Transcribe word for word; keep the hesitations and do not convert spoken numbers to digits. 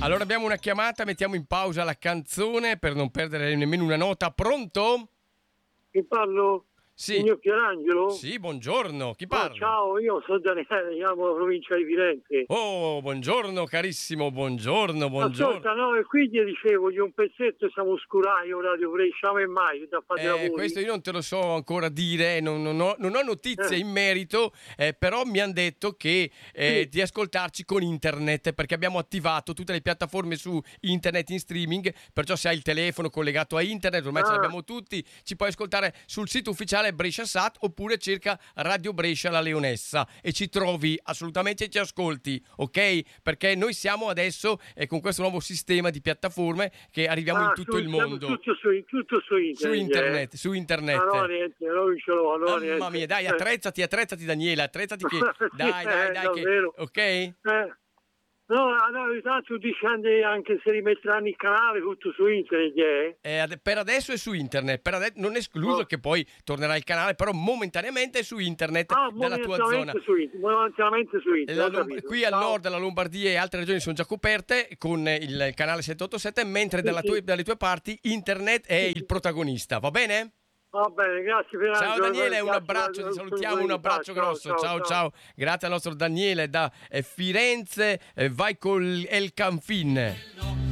Allora abbiamo una chiamata, mettiamo in pausa la canzone per non perdere nemmeno una nota. Pronto? Chi parlo? Sì. Signor Pierangelo? Sì, buongiorno. Chi Oh, parla? ciao, io sono Daniele, chiamo la provincia di Firenze. Oh, buongiorno carissimo, buongiorno, buongiorno. Ascolta, no, e qui ti dicevo di un pezzetto siamo oscurai, Radio Brescia, e mai da fare Eh, lavori. questo io non te lo so ancora dire, non, non ho, non ho notizie Eh. in merito, eh, però mi hanno detto che eh, Sì. di ascoltarci con internet, perché abbiamo attivato tutte le piattaforme su internet in streaming, perciò se hai il telefono collegato a internet, ormai Ah. ce l'abbiamo tutti, ci puoi ascoltare sul sito ufficiale Brescia Sat oppure cerca Radio Brescia La Leonessa e ci trovi, assolutamente ci ascolti, ok? Perché noi siamo adesso eh, con questo nuovo sistema di piattaforme che arriviamo Ah, in tutto su- il siamo mondo. Tutto su, tutto su internet. Su internet, eh. su internet. Ah, no, niente, non ce l'ho, no, Mamma niente. mia, dai, Eh. attrezzati, attrezzati Daniela, attrezzati che... Sì, Dai, dai, eh, dai, che... davvero. Ok? Eh. No, la verità tu dici anche se rimetteranno il canale tutto su internet, eh? Eh, ad- per adesso è su internet, per ade- non escluso No. che poi tornerà il canale, però momentaneamente è su internet Ah, della tua zona. momentaneamente su internet, momentaneamente su internet, La ho Lom- capito. qui al Ciao. nord la Lombardia e altre regioni sono già coperte con il canale settecentoottantasette, mentre Sì, dalla sì. tue- dalle tue parti internet è Sì, il sì. protagonista, va bene? Va bene, grazie per Ciao Daniele, un grazie abbraccio, per- ti salutiamo, un per- abbraccio ciao, grosso, ciao ciao, grazie al nostro Daniele da eh, Firenze, eh, vai col El Canfin.